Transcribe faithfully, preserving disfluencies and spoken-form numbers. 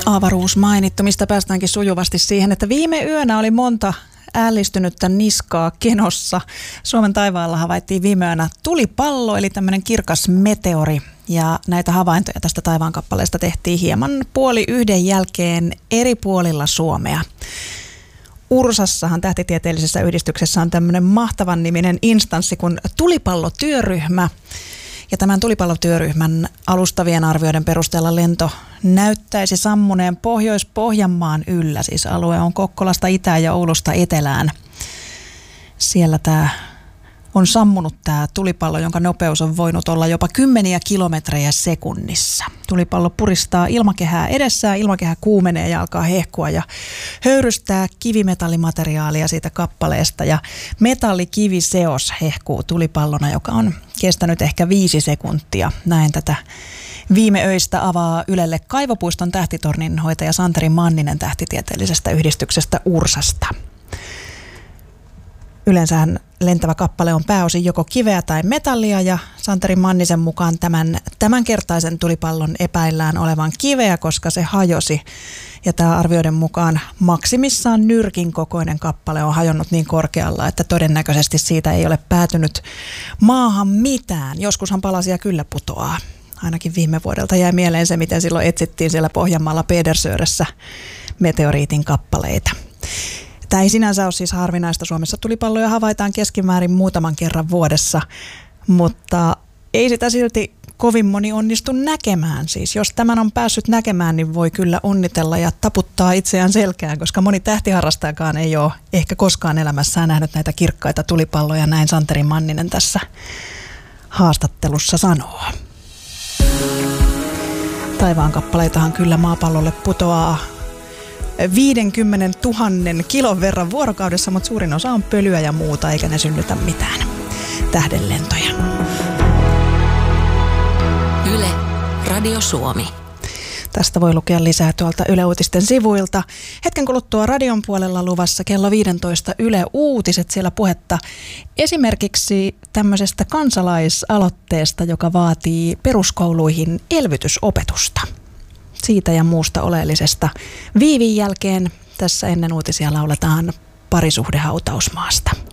Avaruus mainittu, mistä päästäänkin sujuvasti siihen, että viime yönä oli monta ällistynyttä niskaa kenossa. Suomen taivaalla havaittiin viime yönä tulipallo, eli tämmöinen kirkas meteori. Ja näitä havaintoja tästä taivaankappaleesta tehtiin hieman puoli yhden jälkeen eri puolilla Suomea. Ursassahan tähtitieteellisessä yhdistyksessä on tämmöinen mahtavan niminen instanssi kuin tulipallotyöryhmä. Ja tämän tulipallotyöryhmän alustavien arvioiden perusteella lento näyttäisi sammuneen Pohjois-Pohjanmaan yllä. Siis alue on Kokkolasta itään ja Oulusta etelään. Siellä tämä on sammunut tämä tulipallo, jonka nopeus on voinut olla jopa kymmeniä kilometrejä sekunnissa. Tulipallo puristaa ilmakehää edessään, ilmakehä kuumenee ja alkaa hehkua ja höyrystää kivimetallimateriaalia siitä kappaleesta. Ja metallikiviseos hehkuu tulipallona, joka on kestänyt ehkä viisi sekuntia. Näin tätä viime öistä avaa Ylelle Kaivopuiston tähtitornin hoitaja Santeri Manninen tähtitieteellisestä yhdistyksestä Ursasta. Yleensähän lentävä kappale on pääosin joko kiveä tai metallia ja Santeri Mannisen mukaan tämän tämänkertaisen tulipallon epäillään olevan kiveä, koska se hajosi. Ja tämä arvioiden mukaan maksimissaan nyrkin kokoinen kappale on hajonnut niin korkealla, että todennäköisesti siitä ei ole päätynyt maahan mitään. Joskushan palasia kyllä putoaa. Ainakin viime vuodelta jäi mieleen se, miten silloin etsittiin siellä Pohjanmaalla Pedersöressä meteoriitin kappaleita. Tämä ei sinänsä ole siis harvinaista. Suomessa tulipalloja havaitaan keskimäärin muutaman kerran vuodessa, mutta ei sitä silti kovin moni onnistu näkemään. Siis jos tämän on päässyt näkemään, niin voi kyllä onnitella ja taputtaa itseään selkään, koska moni tähtiharrastajakaan ei ole ehkä koskaan elämässään nähnyt näitä kirkkaita tulipalloja, näin Santeri Manninen tässä haastattelussa sanoo. Taivaankappaleitahan kyllä maapallolle putoaa viisikymmentätuhatta kilon verran vuorokaudessa, mutta suurin osa on pölyä ja muuta, eikä ne synnytä mitään tähdenlentoja. Yle, Radio Suomi. Tästä voi lukea lisää tuolta Yle Uutisten sivuilta. Hetken kuluttua radion puolella luvassa kello viisitoista Yle Uutiset, siellä puhetta esimerkiksi tämmöisestä kansalaisaloitteesta, joka vaatii peruskouluihin elvytysopetusta. Siitä ja muusta oleellisesta viivin jälkeen tässä ennen uutisia lauletaan Parisuhde hautausmaasta.